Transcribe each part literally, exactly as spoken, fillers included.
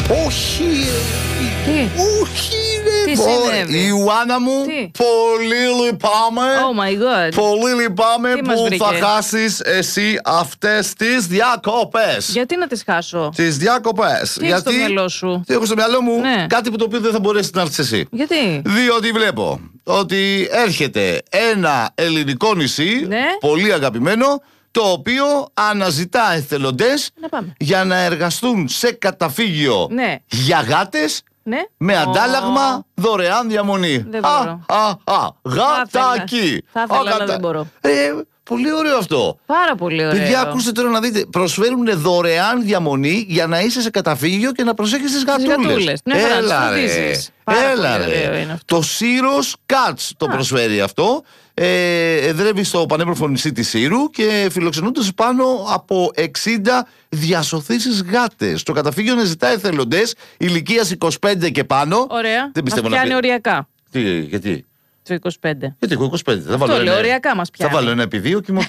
Όχι. Τι? Όχι, ρε. Τι συνέβη? Η Ιωάννα μου, Τι? πολύ λυπάμαι. Oh my god. Πολύ λυπάμαι Τι μας που βρήκε? θα χάσεις εσύ αυτές τις διακοπές. Γιατί να τις χάσω? Τις διακοπές. Τι έχεις στο μυαλό σου? Τι έχω στο μυαλό μου? Ναι. Κάτι που το οποίο δεν θα μπορέσει να έρθεις εσύ. Γιατί? Διότι βλέπω ότι έρχεται ένα ελληνικό νησί, Ναι. πολύ αγαπημένο, το οποίο αναζητά εθελοντές Να πάμε. για να εργαστούν σε καταφύγιο Ναι. για γάτες Ναι. με Ω. αντάλλαγμα δωρεάν διαμονή. Δεν Α, μπορώ. α, α, γατάκι. Θα ήθελα, Α, αλλά γατα- δεν μπορώ. Ε, πολύ ωραίο αυτό. Πάρα πολύ ωραίο. Παιδιά, ακούστε τώρα να δείτε. Προσφέρουν δωρεάν διαμονή για να είσαι σε καταφύγιο και να προσέχεις τις γατούλες. γατούλες. Ναι, να τις Έλα φροντίζεις. ρε. Πάρα Έλα πολύ ωραίο ρε. είναι αυτό. Το Σύρος Cats το προσφέρει αυτό. Ε, εδρεύει στο πανέμορφο νησί της Σύρου και φιλοξενούνται πάνω από εξήντα διασωθήσεις γάτες. Το καταφύγιο ζητάει εθελοντές ηλικίας είκοσι πέντε και πάνω. Ωραία. Δεν πιστεύω μας να πιάνει πει- οριακά. Τι, γιατί. Το είκοσι πέντε. Γιατί έχω είκοσι πέντε. Θα βάλω, λέω, ένα, οριακά μας θα πιάνει. βάλω ένα επί δύο και είμαι οκ.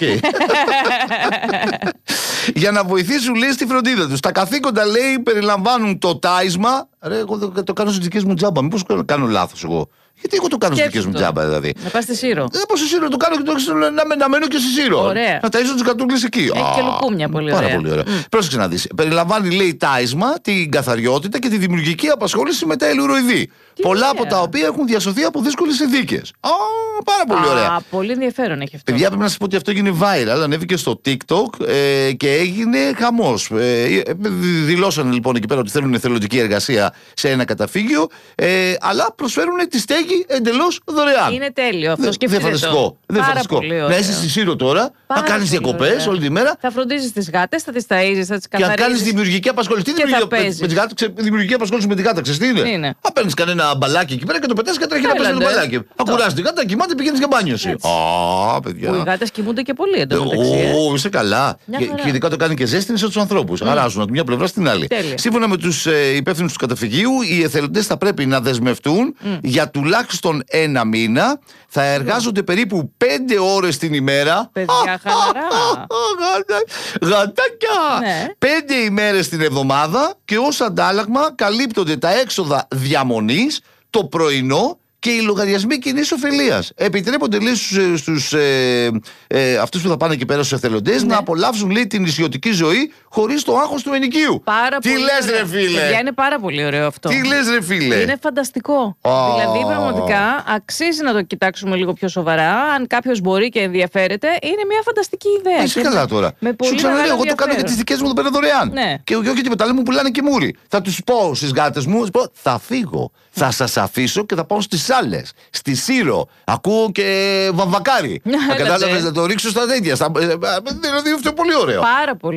Για να βοηθήσουν, λέει, στη φροντίδα τους. Τα καθήκοντα, λέει, περιλαμβάνουν το τάισμα. Ρε, εγώ το, το κάνω στις δικές μου τζάμπα. Μήπως κάνω λάθος εγώ? Γιατί εγώ το κάνω στις δικές μου Σκέψου το. τζάμπα, δηλαδή. Να πας στη Σύρο. Δεν πω στη Σύρο, το κάνω και το έξω να, να, να μένω και στη Σύρο. Ωραία. Να ταΐζω τους κατούλες εκεί. Έχει Α, και λουκούμια, πολύ πάρα ωραία. πολύ ωραία. Πρόσεξε να δεις. Περιλαμβάνει, λέει, τάισμα, την καθαριότητα και τη δημιουργική απασχόληση με τα ελουροειδή. Πολλά ωραία. από τα οποία έχουν διασωθεί από δύσκολες συνθήκες. Α, πάρα πολύ ωραία. Α, πολύ ενδιαφέρον έχει αυτό. Παιδιά, πρέπει να σας πω ότι αυτό έγινε viral. Ανέβηκε στο TikTok ε, και έγινε χαμός. Ε, δηλώσανε λοιπόν εκεί πέρα ότι θέλουν εθελοντική εργασία σε ένα καταφύγιο, ε, αλλά προσφέρουν τη στέγη εντελώς δωρεάν. Είναι τέλειο αυτό. Δεν Σκεφτείτε φανταστικό. το. Δεν Πάρα φανταστικό. πολύ ωραίο. Να είσαι στη Σύρο τώρα, Πάρα να κάνεις πολύ διακοπές ωραία. όλη τη μέρα Θα φροντίζεις τις γάτες, θα τις ταΐζεις, θα τις και να καθαρίζεις. κάνεις δημιουργική απασχόληση. Τι Και θα δημιουργική, με, παίζεις. με τις γάτες, ξε- δημιουργική απασχόληση με τη γάτα, ξέρεις τι είναι? Τι είναι? Α, παίρνεις κανένα μπαλάκι εκεί πέρα και το πετάς και τρέχει να παίζει το Έλαντε. μπαλάκι. Ακουράζει τη γάτα, κοιμάται, πηγαίνεις για μπάνιο εσύ. Α, παιδιά. Που οι γάτες κοιμούνται και πολύ εντωμεταξύ. ε. Ω, είσαι καλά. Μια Και, χαρά. και ειδικά το κάνει και ζέστηνε σε του ανθρώπου. Αράζουν από τη μια πλευρά στην άλλη. Τέλεια. Σύμφωνα με του ε, υπεύθυνου του καταφυγίου, οι εθελοντές θα πρέπει να δεσμευτούν για τουλάχιστον ένα μήνα. Θα εργάζονται περίπου πέντε ώρες την ημέρα. Παιδιά, χαλαρά. Γάτα- Γατάκια! Ναι. Πέντε ημέρες την εβδομάδα και ως αντάλλαγμα καλύπτονται τα έξοδα διαμονής, το πρωινό και οι λογαριασμοί κοινής ωφελίας. Επιτρέπονται, λέει, στους, στους ε, ε, αυτούς που θα πάνε εκεί πέρα στους εθελοντές Ναι. να απολαύσουν, λέει, την νησιωτική ζωή χωρίς το άγχος του ενοικίου. Πάρα Τι πολύ λες, ωραίο. ρε φίλε? Παιδιά, είναι πάρα πολύ ωραίο αυτό. Τι λες, ρε φίλε? Είναι φανταστικό. Α. Δηλαδή, πραγματικά αξίζει να το κοιτάξουμε λίγο πιο σοβαρά. Αν κάποιο μπορεί και ενδιαφέρεται, είναι μια φανταστική ιδέα. Είσαι Και καλά με- τώρα. Με πολύ Σου ξαναλέω, μεγάλο εγώ το κάνω και τις ενδιαφέρον. δικές μου εδώ πέρα δωρεάν. Ναι. Και όχι τίποτα άλλο, μου πουλάνε και μούρι. Θα τους πω στις γάτες μου, θα πω, θα φύγω. Θα σας αφήσω και θα πάω στις άλλες. Στη Σύρο. Ακούω και βαμβακάρι. Θα Έλατε. κατάλαβες να το ρίξω στα τέτοια. Στα... ε, ε, Δηλαδή αυτό είναι πολύ ωραίο. Πάρα πολύ.